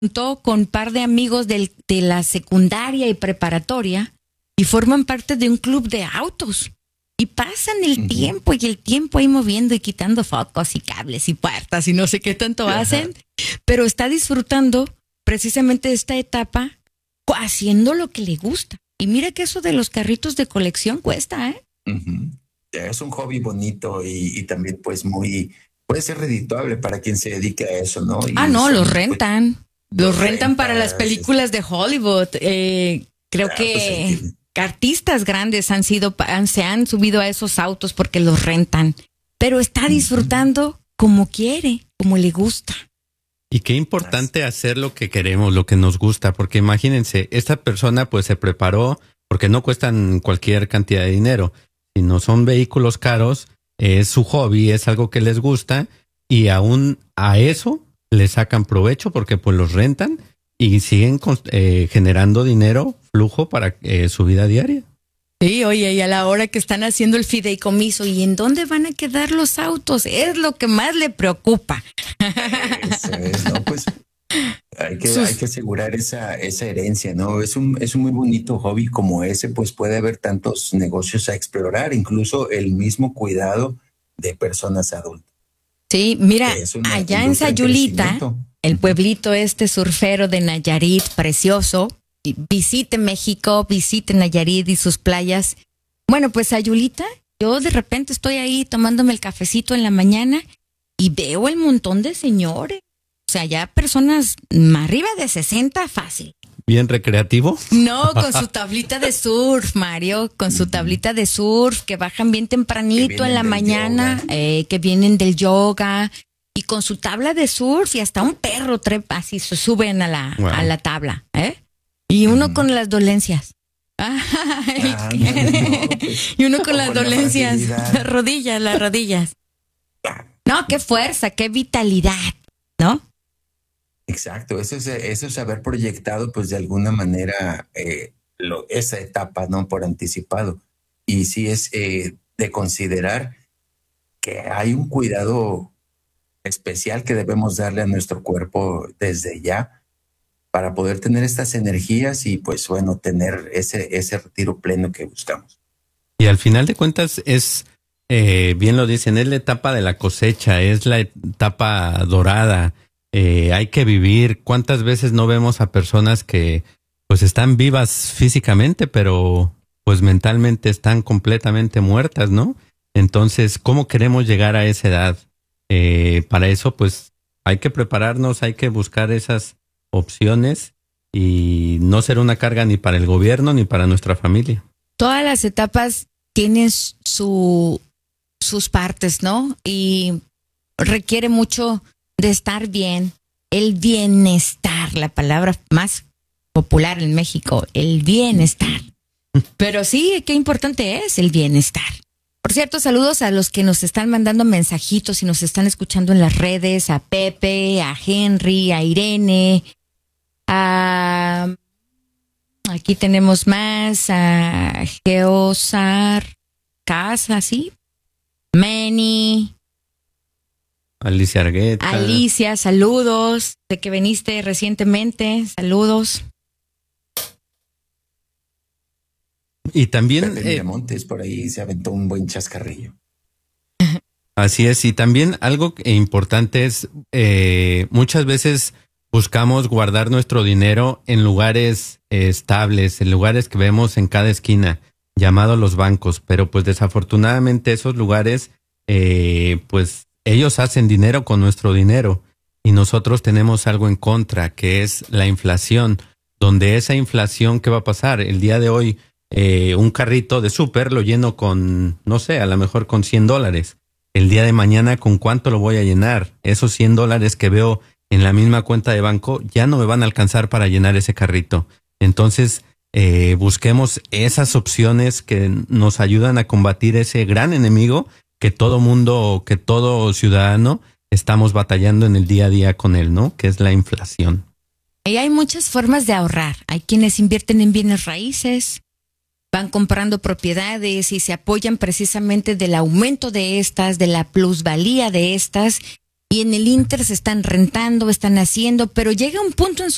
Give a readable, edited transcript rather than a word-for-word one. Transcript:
juntó con un par de amigos de la secundaria y preparatoria y forman parte de un club de autos. Y pasan el tiempo y el tiempo ahí moviendo y quitando focos y cables y puertas y no sé qué tanto hacen. Pero está disfrutando precisamente esta etapa haciendo lo que le gusta. Y mira que eso de los carritos de colección cuesta, ¿eh? Es un hobby bonito y también pues puede ser redituable para quien se dedique a eso, ¿no? Los rentan. Los rentan para las películas de Hollywood. Creo que pues, artistas grandes se han subido a esos autos porque los rentan. Pero está disfrutando como quiere, como le gusta. Y qué importante hacer lo que queremos, lo que nos gusta, porque imagínense, esta persona pues se preparó, porque no cuestan cualquier cantidad de dinero, sino son vehículos caros, es su hobby, es algo que les gusta, y aún a eso le sacan provecho porque pues los rentan y siguen generando dinero, flujo para su vida diaria. Sí, oye, y a la hora que están haciendo el fideicomiso, ¿y en dónde van a quedar los autos? Es lo que más le preocupa. Eso es, ¿no? Pues hay que asegurar esa herencia, ¿no? Es un muy bonito hobby como ese, pues puede haber tantos negocios a explorar, incluso el mismo cuidado de personas adultas. Sí, mira, allá en Sayulita, el pueblito surfero de Nayarit, precioso. Visite México, visite Nayarit y sus playas. Bueno, pues Sayulita, yo de repente estoy ahí tomándome el cafecito en la mañana y veo el montón de señores. O sea, ya personas arriba de 60, fácil. ¿Bien recreativo? No, con su tablita de surf, Mario, con su tablita de surf, que bajan bien tempranito en la mañana, que vienen del yoga, y con su tabla de surf, y hasta un perro trepa, así se suben a la tabla, Y uno con las dolencias. Y uno con las dolencias. Las rodillas. No, qué fuerza, qué vitalidad, ¿no? Exacto, eso es haber proyectado pues de alguna manera esa etapa, ¿no? Por anticipado. Y sí es de considerar que hay un cuidado especial que debemos darle a nuestro cuerpo desde ya para poder tener estas energías y pues bueno, tener ese retiro pleno que buscamos. Y al final de cuentas es, bien lo dicen, es la etapa de la cosecha, es la etapa dorada. Hay que vivir. ¿Cuántas veces no vemos a personas que pues están vivas físicamente, pero pues mentalmente están completamente muertas, ¿no? Entonces, ¿cómo queremos llegar a esa edad? Para eso pues hay que prepararnos, hay que buscar esas opciones y no ser una carga ni para el gobierno ni para nuestra familia. Todas las etapas tienen sus partes, ¿no? Y requiere mucho de estar bien, el bienestar, la palabra más popular en México, el bienestar. Pero sí, qué importante es el bienestar. Por cierto, saludos a los que nos están mandando mensajitos y nos están escuchando en las redes, a Pepe, a Henry, a Irene, aquí tenemos más, a Geosar Casa, ¿sí? Manny. Alicia Argueta. Alicia, saludos. Sé que viniste recientemente, saludos. Y también Montes por ahí se aventó un buen chascarrillo. Así es, y también algo importante es, muchas veces buscamos guardar nuestro dinero en lugares estables, en lugares que vemos en cada esquina, llamados los bancos, pero pues desafortunadamente esos lugares, pues ellos hacen dinero con nuestro dinero y nosotros tenemos algo en contra, que es la inflación, donde esa inflación, ¿qué va a pasar? El día de hoy, un carrito de súper lo lleno con, no sé, a lo mejor con $100. El día de mañana, ¿con cuánto lo voy a llenar? Esos $100 que veo en la misma cuenta de banco ya no me van a alcanzar para llenar ese carrito. Entonces, busquemos esas opciones que nos ayudan a combatir ese gran enemigo que todo mundo, que todo ciudadano estamos batallando en el día a día con él, ¿no? Que es la inflación. Y hay muchas formas de ahorrar. Hay quienes invierten en bienes raíces, van comprando propiedades y se apoyan precisamente del aumento de estas, de la plusvalía de estas, y en el Inter se están rentando, están haciendo, pero llega un punto en su